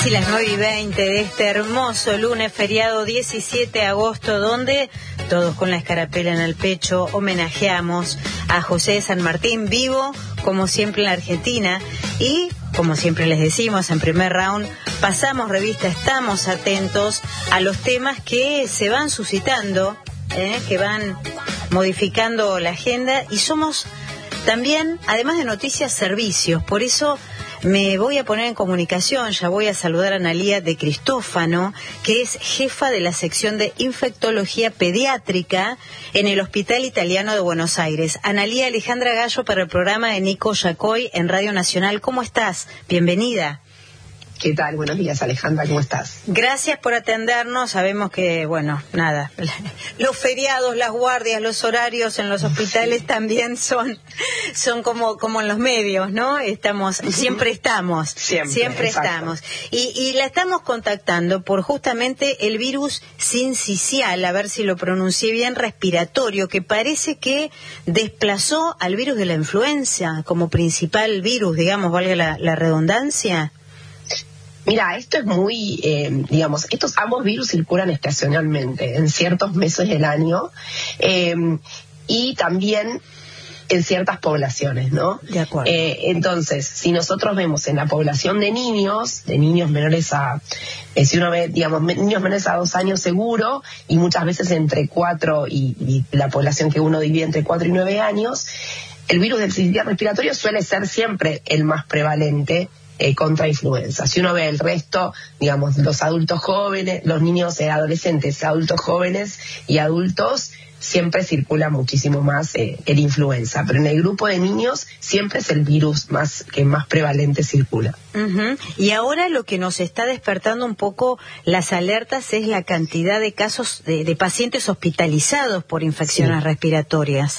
Casi las 9:20 de este hermoso lunes feriado 17 de agosto, donde todos con la escarapela en el pecho homenajeamos a José de San Martín, vivo como siempre en la Argentina, y como siempre les decimos en primer round, pasamos revista, estamos atentos a los temas que se van suscitando, que van modificando la agenda, y somos también, además de noticias, servicios. Por eso me voy a poner en comunicación, ya voy a saludar a Analía de Cristófano, que es jefa de la sección de infectología pediátrica en el Hospital Italiano de Buenos Aires. Analía, Alejandra Gallo para el programa de Nico Yacoy en Radio Nacional. ¿Cómo estás? Bienvenida. ¿Qué tal? Buenos días, Alejandra, ¿cómo estás? Gracias por atendernos. Sabemos que, bueno, nada, los feriados, las guardias, los horarios en los hospitales también son como en los medios, ¿no? Siempre estamos. Y la estamos contactando por justamente el virus sincicial, a ver si lo pronuncié bien, respiratorio, que parece que desplazó al virus de la influenza como principal virus, digamos, valga la redundancia. Mira, esto es muy, estos ambos virus circulan estacionalmente en ciertos meses del año y también en ciertas poblaciones, ¿no? De acuerdo. Entonces, si nosotros vemos en la población de niños menores a, si uno ve, niños menores a 2 años seguro, y muchas veces entre 4 y la población que uno divide entre 4 y 9 años, el virus del sincicial respiratorio suele ser siempre el más prevalente contra influenza. Si uno ve el resto, los adultos jóvenes, los niños, adolescentes, adultos jóvenes y adultos, siempre circula muchísimo más el influenza, pero en el grupo de niños siempre es el virus que más prevalente circula. Uh-huh. Y ahora lo que nos está despertando un poco las alertas es la cantidad de casos de pacientes hospitalizados por infecciones respiratorias.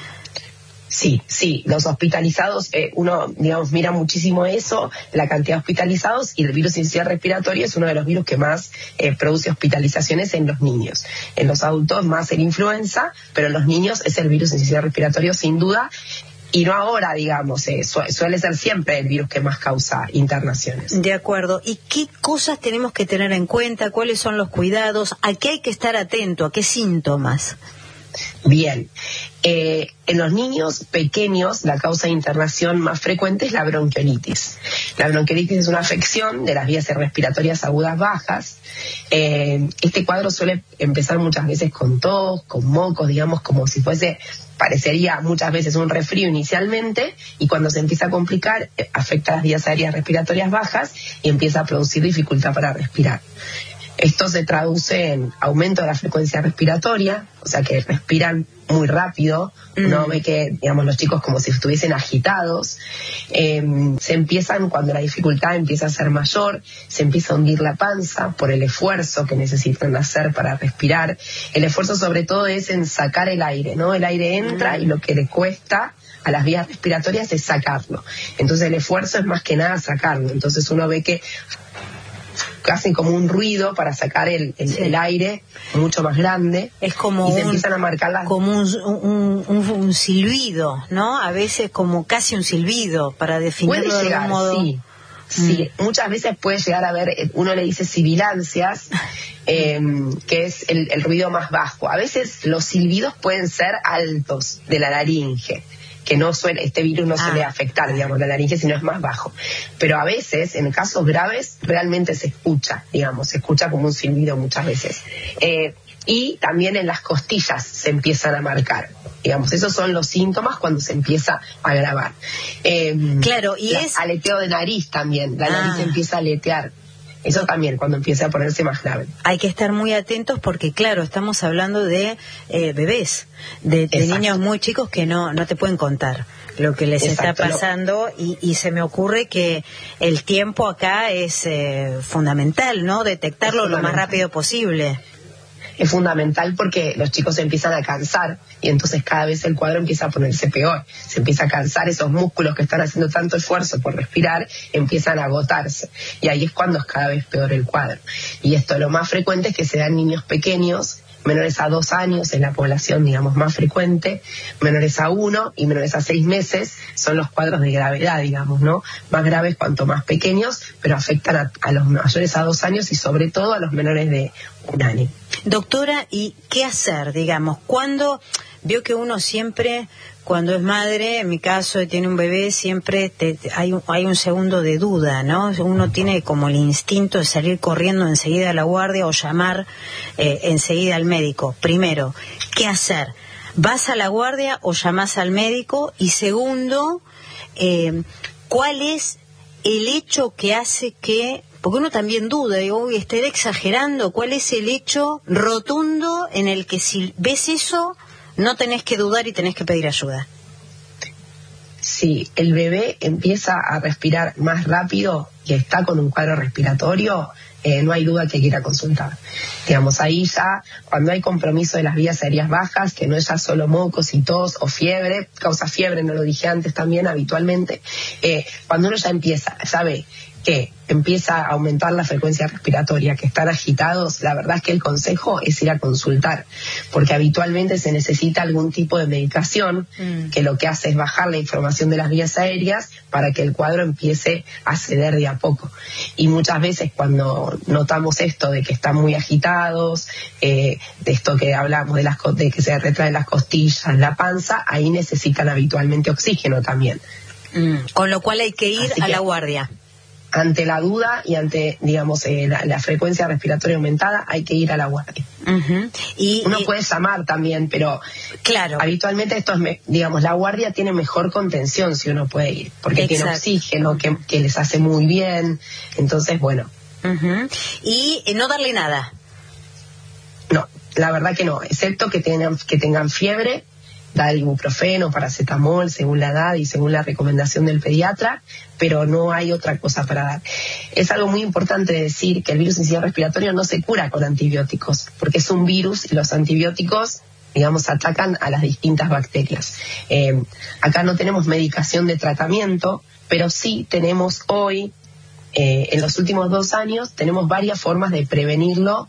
Sí, los hospitalizados, uno, mira muchísimo eso, la cantidad de hospitalizados, y el virus sincicial respiratorio es uno de los virus que más produce hospitalizaciones en los niños. En los adultos más el influenza, pero en los niños es el virus sincicial respiratorio sin duda, y no ahora, suele ser siempre el virus que más causa internaciones. De acuerdo. ¿Y qué cosas tenemos que tener en cuenta? ¿Cuáles son los cuidados? ¿A qué hay que estar atento? ¿A qué síntomas? Bien, en los niños pequeños la causa de internación más frecuente es la bronquiolitis. La bronquiolitis es una afección de las vías respiratorias agudas bajas. Este cuadro suele empezar muchas veces con tos, con mocos, como si parecería muchas veces un resfrío inicialmente, y cuando se empieza a complicar afecta las vías aéreas respiratorias bajas y empieza a producir dificultad para respirar. Esto se traduce en aumento de la frecuencia respiratoria, o sea que respiran muy rápido, uno ve que, los chicos como si estuviesen agitados, cuando la dificultad empieza a ser mayor, se empieza a hundir la panza por el esfuerzo que necesitan hacer para respirar. El esfuerzo sobre todo es en sacar el aire, ¿no? El aire entra y lo que le cuesta a las vías respiratorias es sacarlo. Entonces el esfuerzo es más que nada sacarlo. Entonces uno ve que hacen como un ruido para sacar el aire mucho más grande. Es como se empiezan a marcar como un silbido, ¿no? A veces como casi un silbido, para definirlo de algún modo. Sí, muchas veces puede llegar a haber, uno le dice sibilancias, que es el ruido más bajo. A veces los silbidos pueden ser altos de la laringe, que este virus no suele afectar, la laringe, sino es más bajo. Pero a veces, en casos graves, realmente se escucha como un silbido muchas veces. Y también en las costillas se empiezan a marcar. Esos son los síntomas cuando se empieza a agravar. Claro, y aleteo de nariz también, la nariz empieza a aletear. Eso también, cuando empieza a ponerse más grave. Hay que estar muy atentos porque, claro, estamos hablando de bebés, de niños muy chicos que no te pueden contar lo que les está pasando, y se me ocurre que el tiempo acá es fundamental, ¿no? Detectarlo lo más rápido posible. Es fundamental porque los chicos se empiezan a cansar y entonces cada vez el cuadro empieza a ponerse peor. Se empieza a cansar, esos músculos que están haciendo tanto esfuerzo por respirar empiezan a agotarse, y ahí es cuando es cada vez peor el cuadro. Y esto lo más frecuente es que se dan niños pequeños menores a 2 años es la población, digamos, más frecuente, menores a 1 y menores a 6 meses son los cuadros de gravedad, digamos, ¿no? Más graves cuanto más pequeños, pero afectan a los mayores a 2 años y sobre todo a los menores de 1 año. Doctora, ¿y qué hacer, digamos? ¿Cuándo? Veo que uno siempre, cuando es madre, en mi caso, tiene un bebé, siempre hay un segundo de duda, ¿no? Uno tiene como el instinto de salir corriendo enseguida a la guardia o llamar enseguida al médico. Primero, ¿qué hacer? ¿Vas a la guardia o llamás al médico? Y segundo, ¿cuál es el hecho que hace que... Porque uno también duda, digo, estaré exagerando, ¿cuál es el hecho rotundo en el que si ves eso... no tenés que dudar y tenés que pedir ayuda? Si el bebé empieza a respirar más rápido y está con un cuadro respiratorio, no hay duda que hay que ir a consultar. Digamos, ahí ya, cuando hay compromiso de las vías aéreas bajas, que no es ya solo mocos y tos o fiebre, causa fiebre, no lo dije antes también, habitualmente, cuando uno ya empieza, ya ve que empieza a aumentar la frecuencia respiratoria, que están agitados, la verdad es que el consejo es ir a consultar, porque habitualmente se necesita algún tipo de medicación que lo que hace es bajar la información de las vías aéreas para que el cuadro empiece a ceder de a poco. Y muchas veces cuando notamos esto de que están muy agitados, de esto que hablamos de que se retraen las costillas, la panza, ahí necesitan habitualmente oxígeno también. Con lo cual hay que ir a la guardia. Ante la duda y ante, digamos, la frecuencia respiratoria aumentada, hay que ir a la guardia. Uno puede llamar también, pero claro, habitualmente esto es, digamos, la guardia tiene mejor contención si uno puede ir, porque tiene oxígeno que les hace muy bien, entonces, bueno. Y no darle nada. No, la verdad que no, excepto que tengan fiebre, dar ibuprofeno, paracetamol, según la edad y según la recomendación del pediatra, pero no hay otra cosa para dar. Es algo muy importante decir que el virus sincicial respiratorio no se cura con antibióticos, porque es un virus y los antibióticos, digamos, atacan a las distintas bacterias. Acá no tenemos medicación de tratamiento, pero sí tenemos hoy, en los últimos 2 años, tenemos varias formas de prevenirlo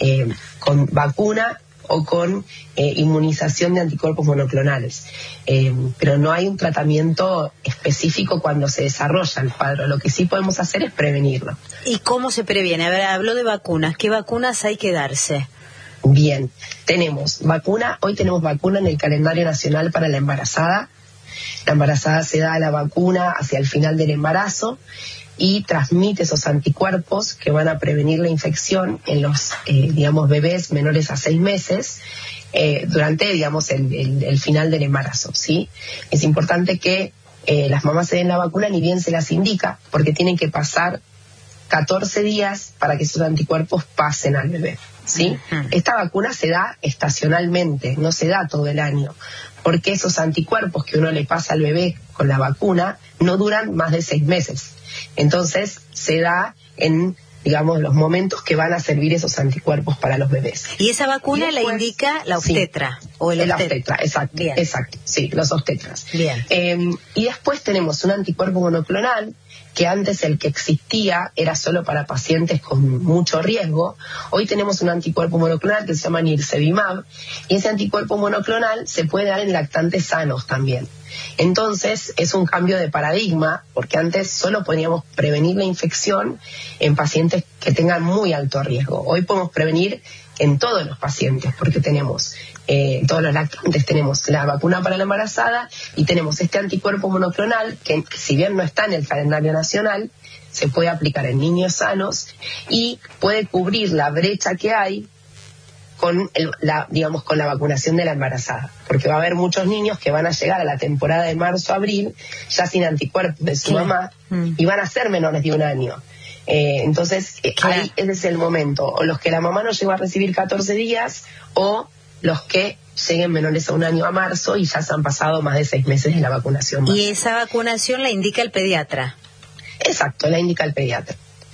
con vacuna o con inmunización de anticuerpos monoclonales. Pero no hay un tratamiento específico cuando se desarrolla el cuadro. Lo que sí podemos hacer es prevenirlo. ¿Y cómo se previene? A ver, habló de vacunas. ¿Qué vacunas hay que darse? Bien, tenemos vacuna. Hoy tenemos vacuna en el calendario nacional para la embarazada. La embarazada se da la vacuna hacia el final del embarazo y transmite esos anticuerpos que van a prevenir la infección en los, digamos, bebés menores a 6 meses durante, digamos, el final del embarazo, ¿sí? Es importante que las mamás se den la vacuna ni bien se las indica, porque tienen que pasar 14 días para que esos anticuerpos pasen al bebé, ¿sí? Esta vacuna se da estacionalmente, no se da todo el año, porque esos anticuerpos que uno le pasa al bebé con la vacuna no duran más de 6 meses. Entonces se da en, digamos, los momentos que van a servir esos anticuerpos para los bebés. ¿Y esa vacuna después, la indica la obstetra? Sí, o el obstetra, exacto, exacto, sí, los obstetras. Bien. Y después tenemos un anticuerpo monoclonal, que antes el que existía era solo para pacientes con mucho riesgo. Hoy tenemos un anticuerpo monoclonal que se llama Nirsevimab, y ese anticuerpo monoclonal se puede dar en lactantes sanos también. Entonces es un cambio de paradigma, porque antes solo podíamos prevenir la infección en pacientes que tengan muy alto riesgo. Hoy podemos prevenir en todos los pacientes, porque tenemos todos los lactantes, tenemos la vacuna para la embarazada y tenemos este anticuerpo monoclonal que si bien no está en el calendario nacional, se puede aplicar en niños sanos y puede cubrir la brecha que hay con digamos, con la vacunación de la embarazada, porque va a haber muchos niños que van a llegar a la temporada de marzo-abril ya sin anticuerpos de su mamá y van a ser menores de 1 año. Entonces, ahí ese es el momento, o los que la mamá no llegó a recibir 14 días, o los que lleguen menores a 1 año a marzo y ya se han pasado más de 6 meses de la vacunación. ¿Y esa vacunación la indica el pediatra? Exacto, la indica el pediatra.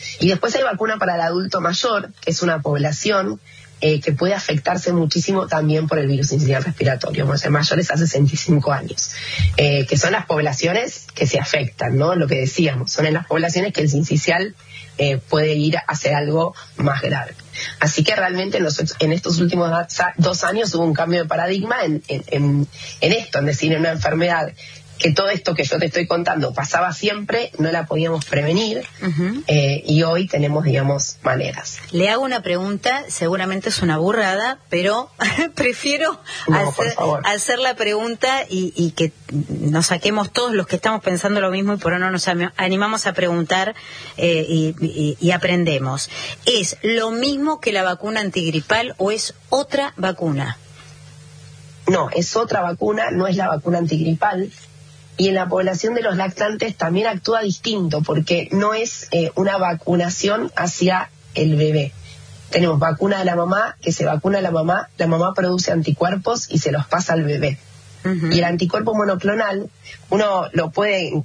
Y después hay vacuna para el adulto mayor, que es una población que puede afectarse muchísimo también por el virus sincicial respiratorio, vamos a ser mayores a 65 años, que son las poblaciones que se afectan, ¿no? Lo que decíamos, son en las poblaciones que el sincicial puede ir a hacer algo más grave. Así que realmente en estos últimos 2 años hubo un cambio de paradigma en esto, en decir, en una enfermedad que todo esto que yo te estoy contando pasaba siempre, no la podíamos prevenir, y hoy tenemos, digamos, maneras. Le hago una pregunta, seguramente es una burrada, pero prefiero hacer la pregunta y que nos saquemos todos los que estamos pensando lo mismo y por ahora no nos animamos a preguntar y aprendemos. ¿Es lo mismo que la vacuna antigripal o es otra vacuna? No, es otra vacuna, no es la vacuna antigripal. Y en la población de los lactantes también actúa distinto, porque no es una vacunación hacia el bebé. Tenemos vacuna de la mamá, que se vacuna a la mamá produce anticuerpos y se los pasa al bebé. Y el anticuerpo monoclonal, uno lo puede,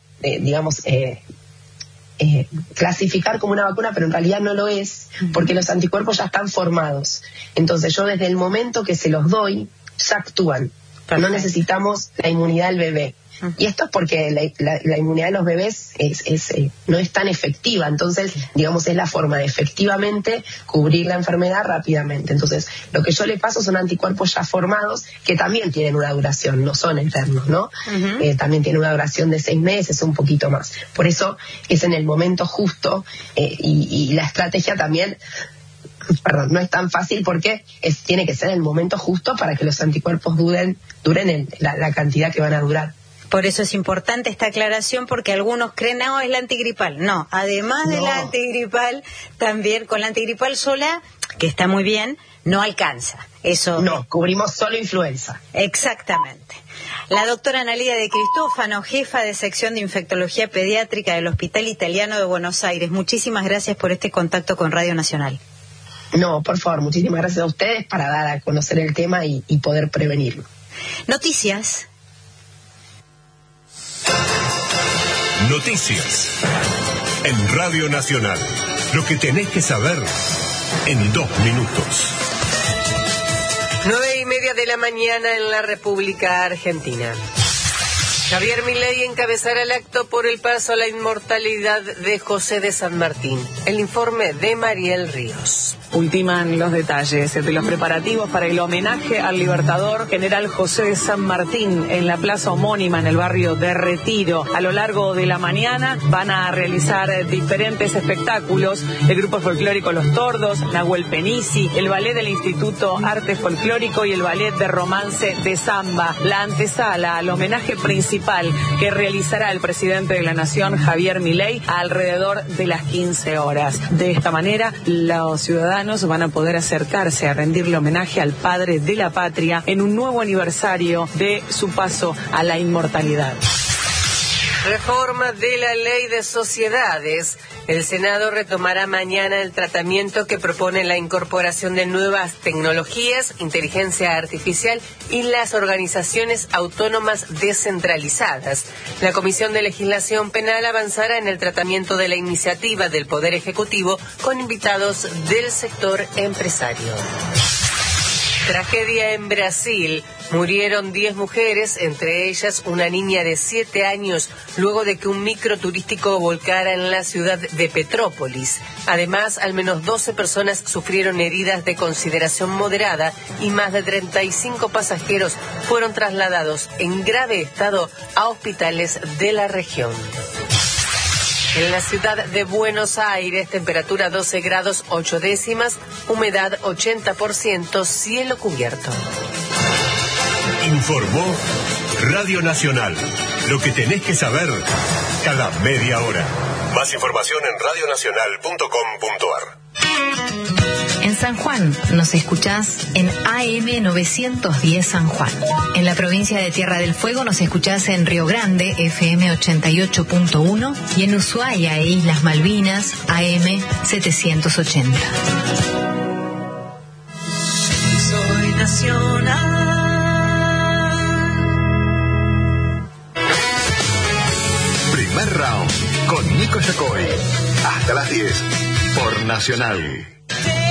clasificar como una vacuna, pero en realidad no lo es, porque los anticuerpos ya están formados. Entonces yo desde el momento que se los doy, ya actúan. Perfecto. No necesitamos la inmunidad del bebé. Y esto es porque la inmunidad de los bebés no es tan efectiva, entonces, digamos, es la forma de efectivamente cubrir la enfermedad rápidamente. Entonces, lo que yo le paso son anticuerpos ya formados que también tienen una duración, no son eternos, ¿no? También tienen una duración de 6 meses, un poquito más. Por eso es en el momento justo, y la estrategia también, no es tan fácil porque tiene que ser el momento justo para que los anticuerpos duren la cantidad que van a durar. Por eso es importante esta aclaración, porque algunos creen, no, es la antigripal. No, además de la antigripal, también con la antigripal sola, que está muy bien, no alcanza. Eso. No, cubrimos solo influenza. Exactamente. La doctora Analía de Cristófano, jefa de sección de infectología pediátrica del Hospital Italiano de Buenos Aires. Muchísimas gracias por este contacto con Radio Nacional. No, por favor, muchísimas gracias a ustedes para dar a conocer el tema y poder prevenirlo. Noticias. Noticias en Radio Nacional. Lo que tenés que saber en 2 minutos. 9:30 de la mañana en la República Argentina. Javier Milei encabezará el acto por el paso a la inmortalidad de José de San Martín. El informe de Mariel Ríos. Ultiman los detalles de los preparativos para el homenaje al libertador general José de San Martín en la plaza homónima en el barrio de Retiro. A lo largo de la mañana van a realizar diferentes espectáculos. El grupo folclórico Los Tordos, Nahuel Penisi, el ballet del Instituto Arte Folclórico y el ballet de romance de Samba. La antesala al homenaje principal que realizará el presidente de la Nación, Javier Milei, alrededor de las 15 horas. De esta manera, los ciudadanos van a poder acercarse a rendirle homenaje al padre de la patria en un nuevo aniversario de su paso a la inmortalidad. Reforma de la Ley de Sociedades. El Senado retomará mañana el tratamiento que propone la incorporación de nuevas tecnologías, inteligencia artificial y las organizaciones autónomas descentralizadas. La Comisión de Legislación Penal avanzará en el tratamiento de la iniciativa del Poder Ejecutivo con invitados del sector empresario. Tragedia en Brasil. Murieron 10 mujeres, entre ellas una niña de 7 años, luego de que un micro turístico volcara en la ciudad de Petrópolis. Además, al menos 12 personas sufrieron heridas de consideración moderada y más de 35 pasajeros fueron trasladados en grave estado a hospitales de la región. En la ciudad de Buenos Aires, temperatura 12 grados 8 décimas, humedad 80%, cielo cubierto. Informó Radio Nacional. Lo que tenés que saber cada media hora. Más información en radionacional.com.ar. En San Juan nos escuchás en AM 910 San Juan. En la provincia de Tierra del Fuego nos escuchás en Río Grande, FM 88.1, y en Ushuaia e Islas Malvinas, AM 780. Soy nacional. Primer Underground con Nico Yacoy. Hasta las 10 por Nacional.